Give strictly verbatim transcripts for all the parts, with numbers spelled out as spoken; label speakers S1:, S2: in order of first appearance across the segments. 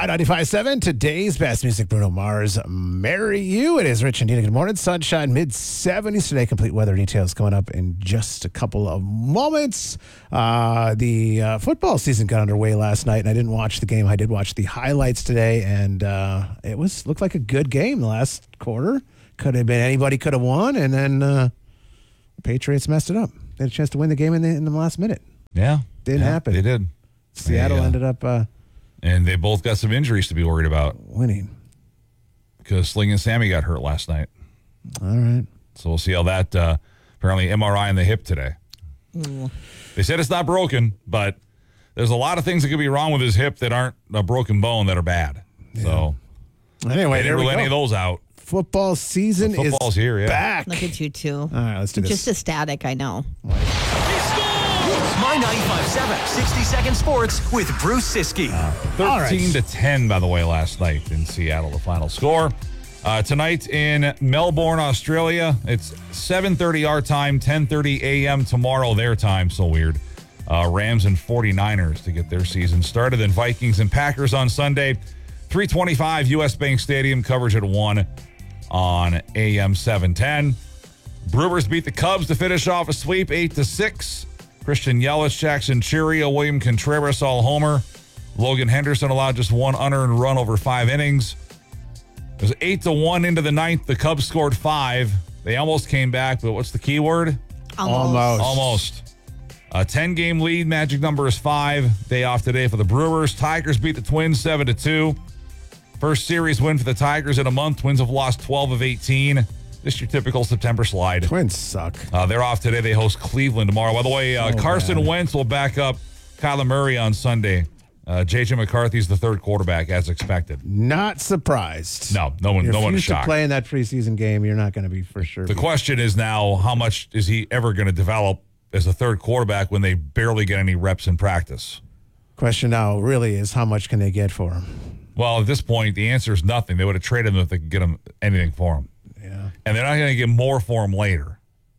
S1: My ninety-five point seven, today's best music, Bruno Mars, Marry You. It is Rich and Dina. Good morning. Sunshine, mid seventies today. Complete weather details coming up in just a couple of moments. Uh, the uh, football season got underway last night, and I didn't watch the game. I did watch the highlights today, and uh, it was looked like a good game the last quarter. Could have been anybody could have won, and then uh, the Patriots messed it up. They had a chance to win the game in the, in the last minute.
S2: Yeah.
S1: Didn't
S2: yeah,
S1: happen.
S2: They did.
S1: Seattle
S2: they, uh,
S1: ended up... Uh,
S2: And they both got some injuries to be worried about.
S1: Winning.
S2: Because Sling and Sammy got hurt last night.
S1: All right.
S2: So we'll see how that, uh, apparently M R I on the hip today. Mm. They said it's not broken, but there's a lot of things that could be wrong with his hip that aren't a broken bone that are bad. Yeah. So
S1: anyway,
S2: they didn't rule any of those out.
S1: Football season
S2: the football's
S1: is
S2: here, yeah.
S1: back.
S3: Look at you two.
S1: All right, let's do this.
S3: Just ecstatic, I know.
S4: My ninety-five point seven, sixty second Sports with Bruce Siskey.
S2: Uh, thirteen to ten, by the way, last night in Seattle, the final score. Uh, tonight in Melbourne, Australia, it's seven thirty our time, ten thirty a.m. tomorrow their time. So weird. Uh, Rams and forty-niners to get their season started. Then Vikings and Packers on Sunday. three twenty-five U S Bank Stadium, coverage at one on A M seven ten. Brewers beat the Cubs to finish off a sweep, eight to six. Christian Yelich, Jackson Chourio, William Contreras all homer. Logan Henderson allowed just one unearned run over five innings. It was eight to one into the ninth. The Cubs scored five. They almost came back, but what's the key word?
S3: Almost.
S1: Almost.
S2: Almost. A ten-game lead. Magic number is five. Day off today for the Brewers. Tigers beat the Twins seven to two. First series win for the Tigers in a month. Twins have lost twelve of eighteen. Just your typical September slide.
S1: Twins suck.
S2: Uh, they're off today. They host Cleveland tomorrow. By the way, uh,
S1: oh,
S2: Carson
S1: man.
S2: Wentz will back up Kyler Murray on Sunday. Uh, J J McCarthy's the third quarterback, as expected.
S1: Not surprised.
S2: No, no one,
S1: You
S2: no one is
S1: refuse to
S2: shocked.
S1: play in that preseason game, you're not going to be for sure.
S2: The question is now, how much is he ever going to develop as a third quarterback when they barely get any reps in practice?
S1: Question now really is how much can they get for him?
S2: Well, at this point, the answer is nothing. They would have traded him if they could get him anything for him.
S1: Yeah.
S2: And they're not going to get more for him later.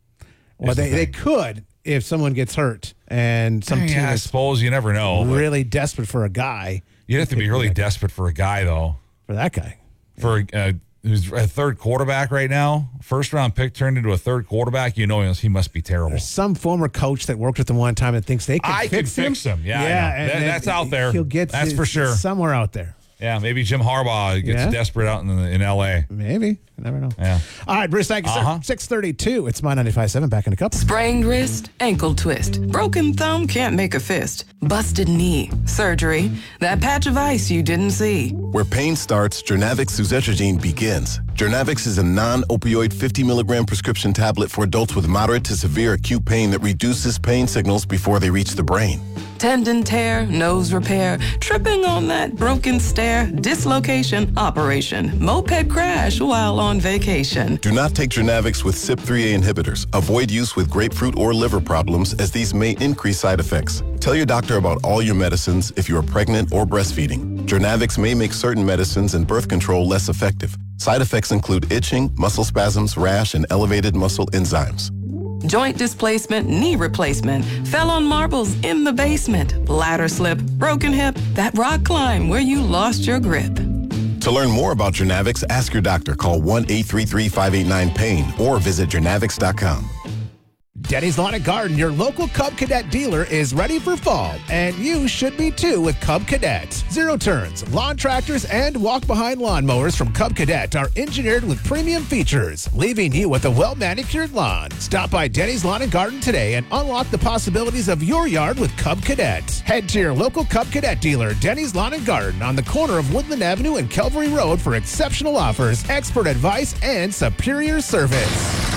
S1: Well, they,
S2: the
S1: they
S2: thing.
S1: could if someone gets hurt and some team
S2: yeah, I
S1: is
S2: suppose you never know. but
S1: really desperate for a guy.
S2: You'd have to be really
S1: that-
S2: desperate for a guy, though.
S1: For that guy.
S2: For uh, who's a third quarterback right now, first round pick turned into a third quarterback, you know he must be terrible.
S1: There's some former coach that worked with him one time that thinks they can
S2: I
S1: fix
S2: could
S1: him.
S2: fix him. Yeah, I know.
S1: and
S2: That-
S1: then
S2: that's out there.
S1: He'll get
S2: That's
S1: to-
S2: for sure.
S1: somewhere out there.
S2: Yeah, maybe Jim Harbaugh gets
S1: Yeah.
S2: desperate out in, in L A.
S1: Maybe. You never know.
S2: Yeah.
S1: All right, Bruce, thank you,
S2: Uh-huh.
S1: sir. six thirty-two. It's my ninety-five point seven. Back in a couple.
S5: Sprained wrist, ankle twist, broken thumb, can't make a fist, busted knee, surgery, that patch of ice you didn't see.
S6: Where pain starts, Jernavix suzetrigine begins. Jernavix is a non-opioid fifty milligram prescription tablet for adults with moderate to severe acute pain that reduces pain signals before they reach the brain.
S5: Tendon tear, nose repair, tripping on that broken stair, dislocation, operation, moped crash while on vacation.
S6: Do not take Jernavix with C Y P three A inhibitors. Avoid use with grapefruit or liver problems, as these may increase side effects. Tell your doctor about all your medicines if you are pregnant or breastfeeding. Jernavix may make certain medicines and birth control less effective. Side effects include itching, muscle spasms, rash, and elevated muscle enzymes.
S5: Joint displacement, knee replacement, fell on marbles in the basement, ladder slip, broken hip, that rock climb where you lost your grip.
S6: To learn more about Jernavix, ask your doctor. Call one eight three three, five eight nine, pain or visit jernavix dot com.
S1: Denny's Lawn and Garden, your local Cub Cadet dealer, is ready for fall, and you should be too with Cub Cadet. Zero turns, lawn tractors, and walk-behind lawnmowers from Cub Cadet are engineered with premium features, leaving you with a well-manicured lawn. Stop by Denny's Lawn and Garden today and unlock the possibilities of your yard with Cub Cadet. Head to your local Cub Cadet dealer, Denny's Lawn and Garden, on the corner of Woodland Avenue and Calvary Road for exceptional offers, expert advice, and superior service.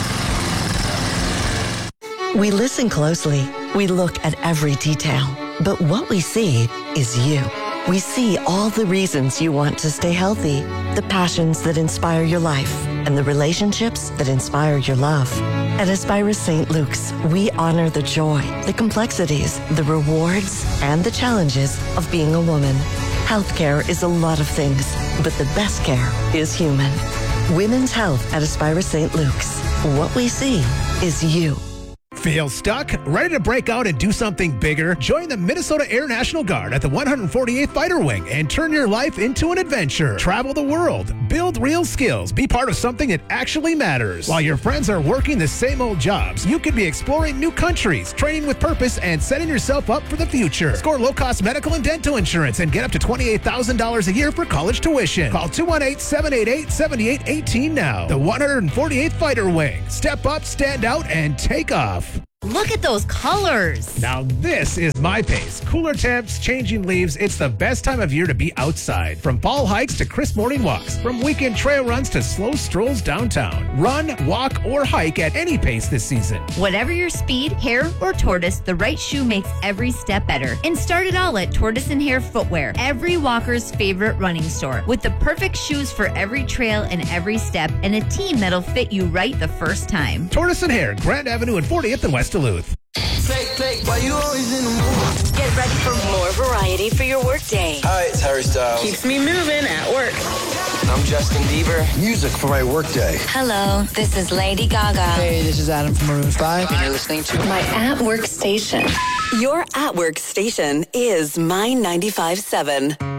S7: We listen closely. We look at every detail. But what we see is you. We see all the reasons you want to stay healthy, the passions that inspire your life, and the relationships that inspire your love. At Aspira Saint Luke's, we honor the joy, the complexities, the rewards, and the challenges of being a woman. Healthcare is a lot of things, but the best care is human. Women's health at Aspira Saint Luke's. What we see is you.
S1: Feel stuck? Ready to break out and do something bigger? Join the Minnesota Air National Guard at the one hundred forty-eighth Fighter Wing and turn your life into an adventure. Travel the world, build real skills, be part of something that actually matters. While your friends are working the same old jobs, you could be exploring new countries, training with purpose, and setting yourself up for the future. Score low-cost medical and dental insurance and get up to twenty-eight thousand dollars a year for college tuition. Call two one eight, seven eight eight, seven eight one eight now. The one hundred forty-eighth Fighter Wing. Step up, stand out, and take off.
S3: Look at those colors.
S1: Now this is my pace. Cooler temps, changing leaves. It's the best time of year to be outside. From fall hikes to crisp morning walks. From weekend trail runs to slow strolls downtown. Run, walk, or hike at any pace this season.
S3: Whatever your speed, hair, or tortoise, the right shoe makes every step better. And start it all at Tortoise and Hare Footwear, every walker's favorite running store. With the perfect shoes for every trail and every step, and a team that'll fit you right the first time.
S1: Tortoise and Hare, Grand Avenue and fortieth and West Duluth.
S8: Why you always in the mood?
S9: Get ready for more variety for your workday.
S8: Hi, it's Harry Styles.
S9: Keeps me moving at work.
S8: I'm Justin Bieber. Music for my workday.
S9: Hello, this is Lady Gaga.
S10: Hey, this is Adam from Maroon five.
S9: And you're listening to my at work station.
S7: Your at work station is My ninety-five point seven.